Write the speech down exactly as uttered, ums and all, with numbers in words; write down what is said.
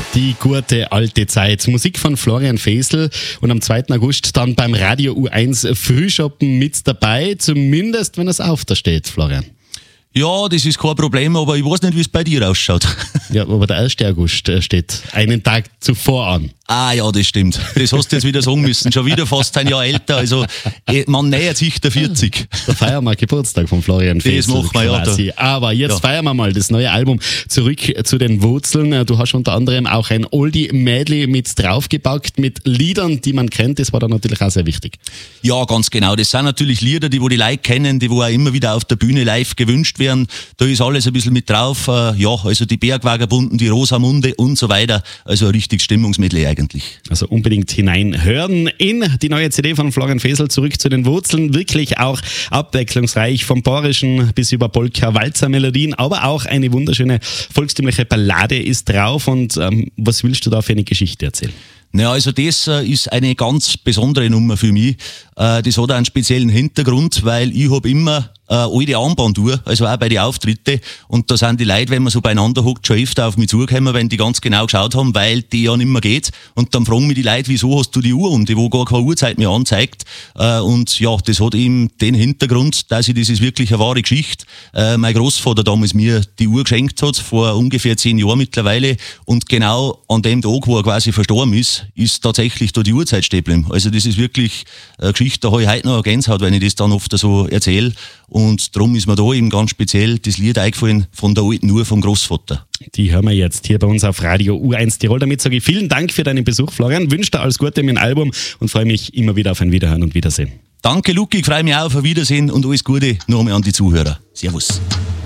Die gute alte Zeit. Musik von Florian Fesel und am zweiten August dann beim Radio U eins Frühschoppen mit dabei, zumindest wenn es auf da steht, Florian. Ja, das ist kein Problem, aber ich weiß nicht, wie es bei dir ausschaut. Ja, aber der erste August steht einen Tag zuvor an. Ah ja, das stimmt. Das hast du jetzt wieder sagen müssen. Schon wieder fast ein Jahr älter. Also man nähert sich der vierzig. Da feiern wir Geburtstag von Florian Fesel. Das machen wir quasi. Ja. Aber jetzt ja. feiern wir mal das neue Album Zurück zu den Wurzeln. Du hast unter anderem auch ein Oldie-Medley mit draufgepackt, mit Liedern, die man kennt. Das war dann natürlich auch sehr wichtig. Ja, ganz genau. Das sind natürlich Lieder, die wo die Leute kennen, die wo auch immer wieder auf der Bühne live gewünscht werden. Da ist alles ein bisschen mit drauf. Ja, also die Bergvagabunden, die Rosamunde und so weiter. Also ein richtig Stimmungsmedley eigentlich. Also unbedingt hineinhören in die neue C D von Florian Fesel, Zurück zu den Wurzeln. Wirklich auch abwechslungsreich, vom Bayerischen bis über Polka, Walzer-Melodien, aber auch eine wunderschöne volkstümliche Ballade ist drauf. Und ähm, was willst du da für eine Geschichte erzählen? Naja, also das äh, ist eine ganz besondere Nummer für mich. Äh, das hat auch einen speziellen Hintergrund, weil ich habe immer äh, alte Armbanduhr, also auch bei den Auftritten. Und da sind die Leute, wenn man so beieinander hockt, schon öfter auf mich zugekommen, wenn die ganz genau geschaut haben, weil die ja nicht mehr geht. Und dann fragen mich die Leute, wieso hast du die Uhr um, die wo gar keine Uhrzeit mehr anzeigt. Äh, und ja, das hat eben den Hintergrund, dass ich, das ist wirklich eine wahre Geschichte. Äh, mein Großvater damals mir die Uhr geschenkt hat, vor ungefähr zehn Jahren mittlerweile. Und genau an dem Tag, wo er quasi verstorben ist, ist tatsächlich da die Uhrzeit stehen geblieben. Also das ist wirklich eine Geschichte, da habe ich heute noch eine Gänsehaut, wenn ich das dann oft so erzähle. Und darum ist mir da eben ganz speziell das Lied eingefallen von der alten Uhr vom Großvater. Die hören wir jetzt hier bei uns auf Radio U eins Tirol. Damit sage ich vielen Dank für deinen Besuch, Florian. Wünsche dir alles Gute mit dem Album und freue mich immer wieder auf ein Wiederhören und Wiedersehen. Danke, Luki. Ich freue mich auch auf ein Wiedersehen und alles Gute noch einmal an die Zuhörer. Servus.